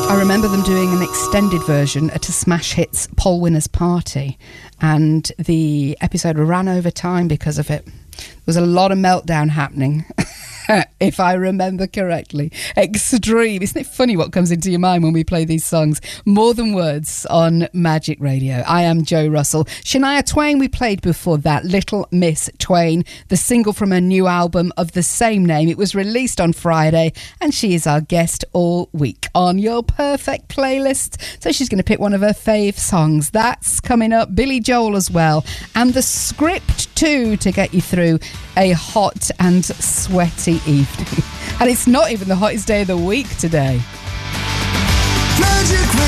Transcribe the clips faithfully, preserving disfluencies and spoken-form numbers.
I remember them doing an extended version at a Smash Hits poll winners party, and the episode ran over time because of it. There was a lot of meltdown happening. If I remember correctly. Extreme. Isn't it funny what comes into your mind when we play these songs? More Than Words on Magic Radio. I am Joe Russell. Shania Twain we played before that. Little Miss Twain, the single from her new album of the same name. It was released on Friday, and she is our guest all week on your perfect playlist. So she's going to pick one of her fave songs. That's coming up. Billy Joel as well. And the script too, to get you through a hot and sweaty evening. And it's not even the hottest day of the week today. Magic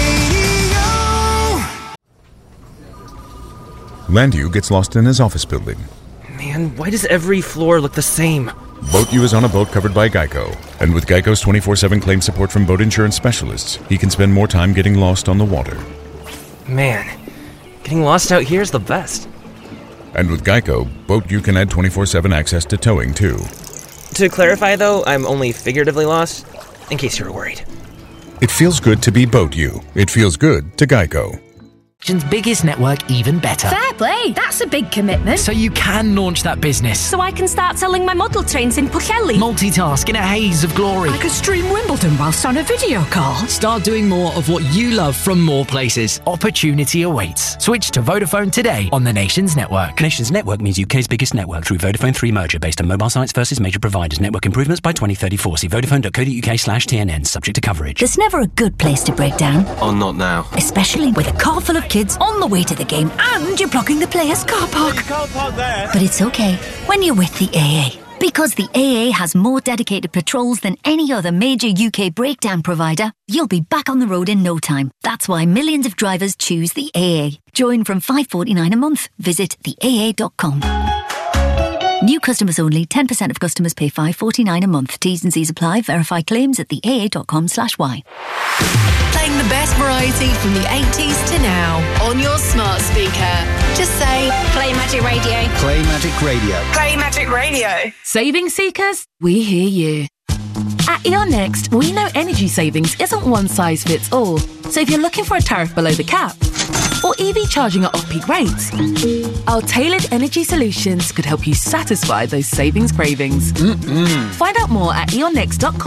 Radio. Landu gets lost in his office building. Man, why does every floor look the same? Boat U is on a boat covered by Geico. And with Geico's twenty-four seven claim support from boat insurance specialists, he can spend more time getting lost on the water. Man, getting lost out here is the best. And with Geico, Boat U can add twenty-four seven access to towing, too. To clarify, though, I'm only figuratively lost, in case you were worried. It feels good to be Boat U. It feels good to Geico. Nation's biggest network even better. Fair play, that's a big commitment. So you can launch that business. So I can start selling my model trains in Pwllheli. Multitask in a haze of glory. I could stream Wimbledon whilst on a video call. Start doing more of what you love from more places. Opportunity awaits. Switch to Vodafone today on the Nation's network. Nation's network means U K's biggest network through Vodafone three merger based on mobile sites versus major providers. Network improvements by twenty thirty-four. See vodafone.co.uk slash TNN, subject to coverage. There's never a good place to break down. Oh, not now. Especially with a car full of kids on the way to the game and you're blocking the players' car park. Car park there. But it's okay when you're with the A A. Because the A A has more dedicated patrols than any other major U K breakdown provider, you'll be back on the road in no time. That's why millions of drivers choose the A A. Join from five dollars forty-nine a month. Visit the A A dot com. New customers only. ten percent of customers pay five dollars forty-nine a month. T's and C's apply. Verify claims at the A A dot com slash Y. Playing the best variety from the eighties to now on your smart speaker. Just say, Play Magic Radio. Play Magic Radio. Play Magic Radio. Saving seekers, we hear you. At E O N Next, we know energy savings isn't one size fits all. So if you're looking for a tariff below the cap, or E V charging at off-peak rates, our tailored energy solutions could help you satisfy those savings cravings. Mm-mm. Find out more at E O N next dot com.